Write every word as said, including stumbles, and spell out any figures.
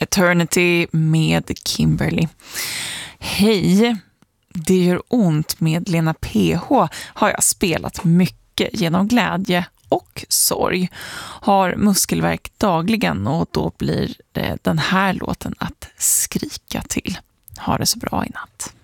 Eternity med Kimberly. Hej, det gör ont med Lena P H har jag spelat mycket genom glädje och sorg. Har muskelvärk dagligen och då blir det den här låten att skrika till. Ha det så bra i natt.